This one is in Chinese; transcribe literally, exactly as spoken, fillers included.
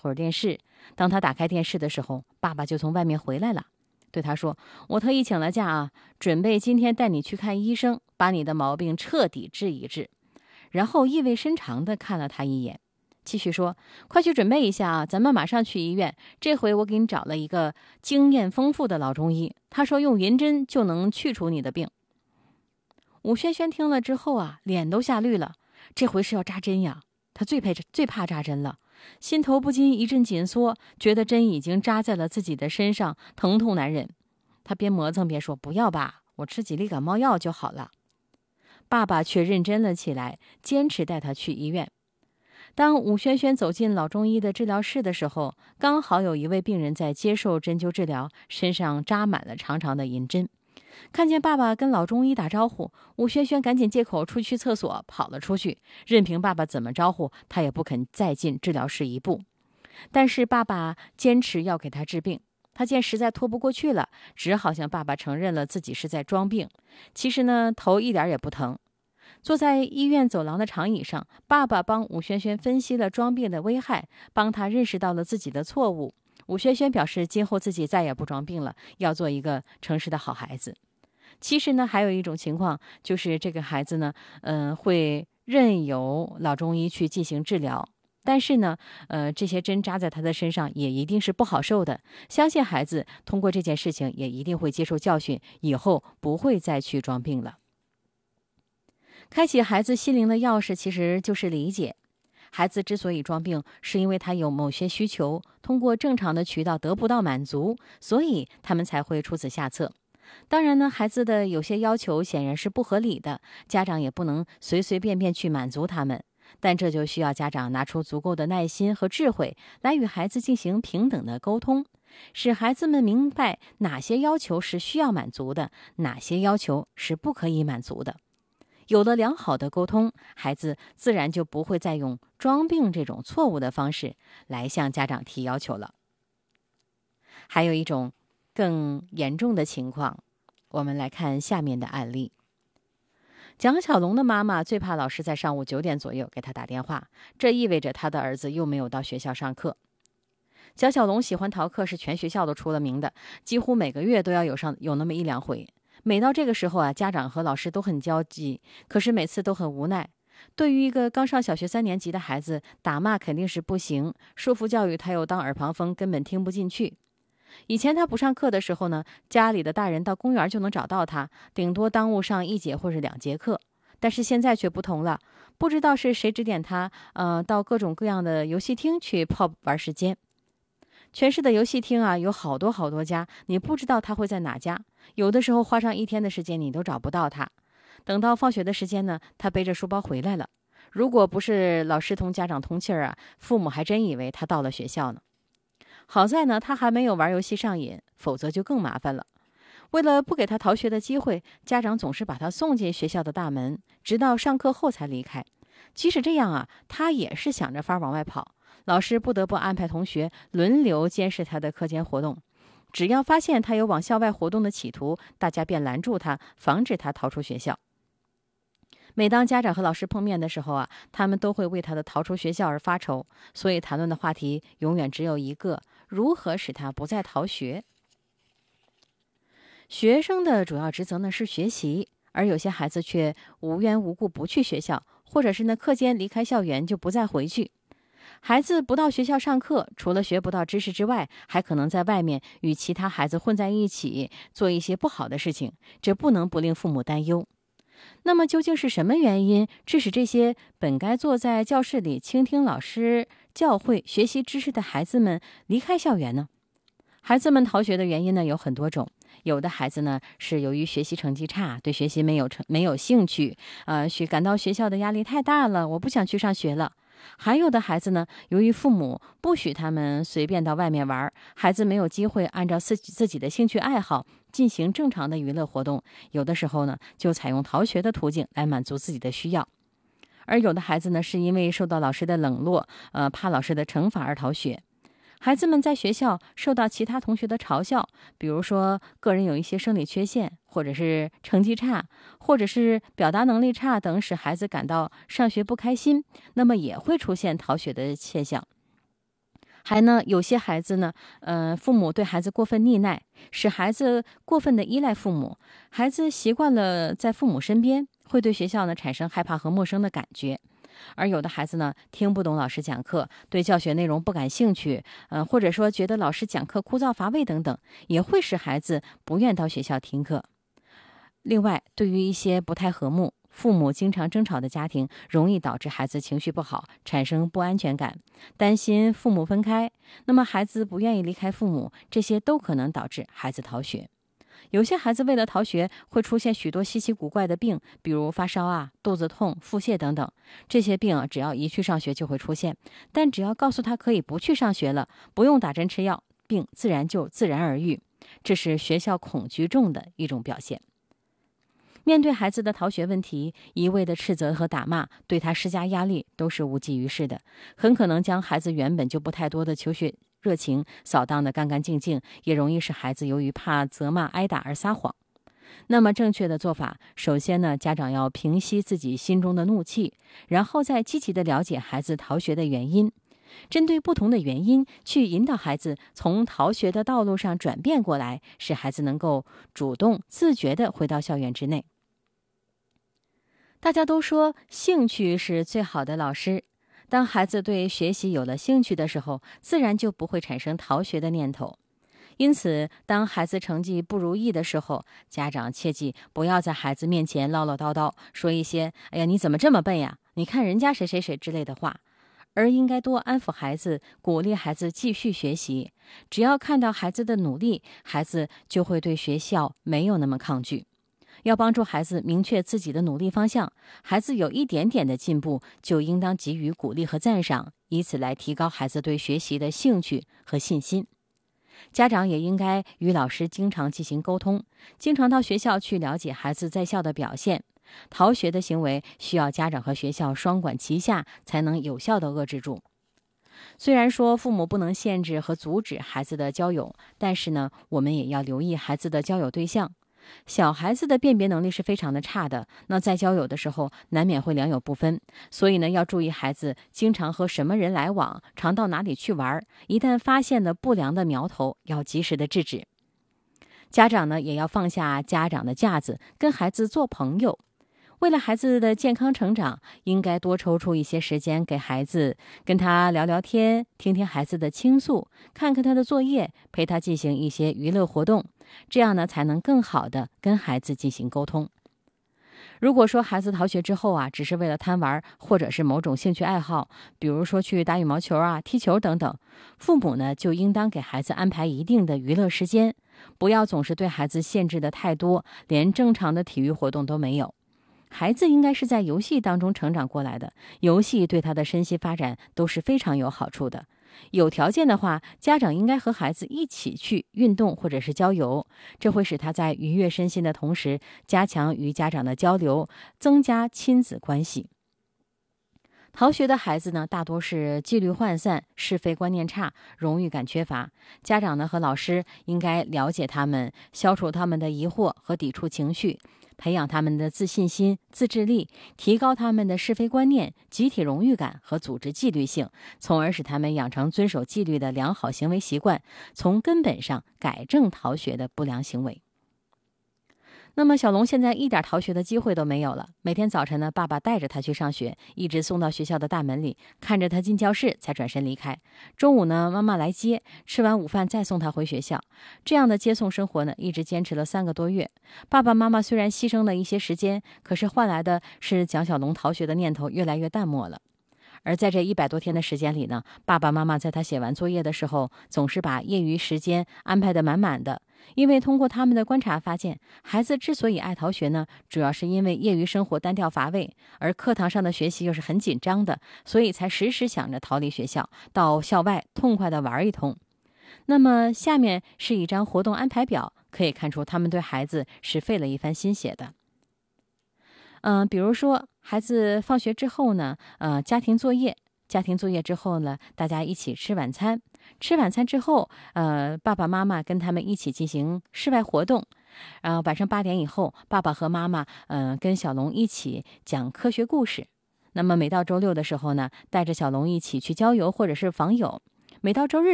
会儿电视。当他打开电视的时候，爸爸就从外面回来了，对他说：我特意请了假啊，准备今天带你去看医生，把你的毛病彻底治一治。然后意味深长地看了他一眼，继续说：快去准备一下啊，咱们马上去医院。这回我给你找了一个经验丰富的老中医，他说用银针就能去除你的病。武轩轩听了之后啊，脸都吓绿了，这回是要扎针呀，他最怕最怕扎针了，心头不禁一阵紧缩，觉得针已经扎在了自己的身上，疼痛难忍。他边磨蹭边说：不要吧，我吃几粒感冒药就好了。爸爸却认真了起来，坚持带他去医院。当武轩轩走进老中医的治疗室的时候，刚好有一位病人在接受针灸治疗，身上扎满了长长的银针。看见爸爸跟老中医打招呼，武轩轩赶紧借口出去厕所跑了出去，任凭爸爸怎么招呼，他也不肯再进治疗室一步。但是爸爸坚持要给他治病，他见实在拖不过去了，只好向爸爸承认了自己是在装病。其实呢，头一点也不疼。坐在医院走廊的长椅上，爸爸帮武轩轩分析了装病的危害，帮他认识到了自己的错误。武轩轩表示今后自己再也不装病了，要做一个诚实的好孩子。其实呢，还有一种情况，就是这个孩子呢，嗯、呃，会任由老中医去进行治疗，但是呢，呃，这些针扎在他的身上也一定是不好受的。相信孩子通过这件事情也一定会接受教训，以后不会再去装病了。开启孩子心灵的钥匙其实就是理解。孩子之所以装病，是因为他有某些需求通过正常的渠道得不到满足，所以他们才会出此下策。当然呢，孩子的有些要求显然是不合理的，家长也不能随随便便去满足他们，但这就需要家长拿出足够的耐心和智慧来与孩子进行平等的沟通，使孩子们明白哪些要求是需要满足的，哪些要求是不可以满足的。有了良好的沟通，孩子自然就不会再用装病这种错误的方式来向家长提要求了。还有一种更严重的情况，我们来看下面的案例。蒋小龙的妈妈最怕老师在上午九点左右给他打电话，这意味着他的儿子又没有到学校上课。蒋小龙喜欢逃课是全学校都出了名的，几乎每个月都要有上有那么一两回。每到这个时候啊，家长和老师都很焦急，可是每次都很无奈。对于一个刚上小学三年级的孩子，打骂肯定是不行，说服教育他又当耳旁风，根本听不进去。以前他不上课的时候呢，家里的大人到公园就能找到他，顶多耽误上一节或者两节课。但是现在却不同了，不知道是谁指点他，呃，到各种各样的游戏厅去泡玩时间。全市的游戏厅啊，有好多好多家，你不知道他会在哪家，有的时候花上一天的时间你都找不到他。等到放学的时间呢，他背着书包回来了，如果不是老师同家长通气儿啊，父母还真以为他到了学校呢。好在呢，他还没有玩游戏上瘾，否则就更麻烦了。为了不给他逃学的机会，家长总是把他送进学校的大门，直到上课后才离开。即使这样啊，他也是想着法往外跑。老师不得不安排同学轮流监视他的课间活动，只要发现他有往校外活动的企图，大家便拦住他，防止他逃出学校。每当家长和老师碰面的时候啊，他们都会为他的逃出学校而发愁，所以谈论的话题永远只有一个：如何使他不再逃学。学生的主要职责呢是学习，而有些孩子却无缘无故不去学校，或者是呢课间离开校园就不再回去。孩子不到学校上课，除了学不到知识之外，还可能在外面与其他孩子混在一起，做一些不好的事情，这不能不令父母担忧。那么究竟是什么原因致使这些本该坐在教室里倾听老师教诲学习知识的孩子们离开校园呢？孩子们逃学的原因呢有很多种，有的孩子呢是由于学习成绩差，对学习没有成没有兴趣，呃，学感到学校的压力太大了，我不想去上学了。还有的孩子呢，由于父母不许他们随便到外面玩，孩子没有机会按照自己自己的兴趣爱好进行正常的娱乐活动，有的时候呢，就采用逃学的途径来满足自己的需要。而有的孩子呢，是因为受到老师的冷落，呃，怕老师的惩罚而逃学。孩子们在学校受到其他同学的嘲笑，比如说个人有一些生理缺陷，或者是成绩差，或者是表达能力差等，使孩子感到上学不开心，那么也会出现逃学的现象。 还呢，有些孩子呢，呃，父母对孩子过分溺爱，使孩子过分的依赖父母，孩子习惯了在父母身边，会对学校呢产生害怕和陌生的感觉。而有的孩子呢，听不懂老师讲课，对教学内容不感兴趣，呃，或者说觉得老师讲课枯燥乏味等等，也会使孩子不愿到学校听课。另外，对于一些不太和睦、父母经常争吵的家庭，容易导致孩子情绪不好，产生不安全感，担心父母分开，那么孩子不愿意离开父母，这些都可能导致孩子逃学。有些孩子为了逃学，会出现许多稀奇古怪的病，比如发烧啊、肚子痛、腹泻等等。这些病啊，只要一去上学就会出现，但只要告诉他可以不去上学了，不用打针吃药，病自然就自然而愈。这是学校恐惧症的一种表现。面对孩子的逃学问题，一味的斥责和打骂，对他施加压力，都是无济于事的，很可能将孩子原本就不太多的求学热情扫荡得干干净净，也容易使孩子由于怕责骂挨打而撒谎。那么正确的做法，首先呢，家长要平息自己心中的怒气，然后再积极的了解孩子逃学的原因，针对不同的原因去引导孩子从逃学的道路上转变过来，使孩子能够主动自觉地回到校园之内。大家都说兴趣是最好的老师，当孩子对学习有了兴趣的时候，自然就不会产生逃学的念头。因此，当孩子成绩不如意的时候，家长切记不要在孩子面前唠唠叨叨，说一些哎呀你怎么这么笨呀，你看人家谁谁谁之类的话，而应该多安抚孩子，鼓励孩子继续学习。只要看到孩子的努力，孩子就会对学校没有那么抗拒。要帮助孩子明确自己的努力方向，孩子有一点点的进步，就应当给予鼓励和赞赏，以此来提高孩子对学习的兴趣和信心。家长也应该与老师经常进行沟通，经常到学校去了解孩子在校的表现。逃学的行为需要家长和学校双管齐下，才能有效地遏制住。虽然说父母不能限制和阻止孩子的交友，但是呢，我们也要留意孩子的交友对象。小孩子的辨别能力是非常的差的，那在交友的时候难免会良莠不分，所以呢，要注意孩子经常和什么人来往，常到哪里去玩，一旦发现了不良的苗头，要及时的制止。家长呢，也要放下家长的架子，跟孩子做朋友。为了孩子的健康成长，应该多抽出一些时间给孩子，跟他聊聊天，听听孩子的倾诉，看看他的作业，陪他进行一些娱乐活动，这样呢，才能更好的跟孩子进行沟通。如果说孩子逃学之后啊，只是为了贪玩，或者是某种兴趣爱好，比如说去打羽毛球啊、踢球等等，父母呢就应当给孩子安排一定的娱乐时间，不要总是对孩子限制的太多，连正常的体育活动都没有。孩子应该是在游戏当中成长过来的，游戏对他的身心发展都是非常有好处的。有条件的话，家长应该和孩子一起去运动或者是郊游，这会使他在愉悦身心的同时，加强与家长的交流，增加亲子关系。逃学的孩子呢，大多是纪律涣散、是非观念差、荣誉感缺乏。家长呢和老师应该了解他们，消除他们的疑惑和抵触情绪，培养他们的自信心、自制力，提高他们的是非观念、集体荣誉感和组织纪律性，从而使他们养成遵守纪律的良好行为习惯，从根本上改正逃学的不良行为。那么小龙现在一点逃学的机会都没有了，每天早晨呢，爸爸带着他去上学，一直送到学校的大门里，看着他进教室才转身离开。中午呢，妈妈来接，吃完午饭再送他回学校。这样的接送生活呢，一直坚持了三个多月。爸爸妈妈虽然牺牲了一些时间，可是换来的是蒋小龙逃学的念头越来越淡漠了。而在这一百多天的时间里呢，爸爸妈妈在他写完作业的时候，总是把业余时间安排得满满的。因为通过他们的观察发现，孩子之所以爱逃学呢，主要是因为业余生活单调乏味，而课堂上的学习又是很紧张的，所以才时时想着逃离学校，到校外痛快地玩一通。那么下面是一张活动安排表，可以看出他们对孩子是费了一番心血的。嗯、呃，比如说孩子放学之后呢，呃，家庭作业，家庭作业之后呢，大家一起吃晚餐。吃晚餐之后，呃，爸爸妈妈跟他们一起进行室外活动。然后晚上八点以后，爸爸和妈妈，呃，跟小龙一起讲科学故事。那么每到周六的时候呢，带着小龙一起去郊游或者是访友。 每到周日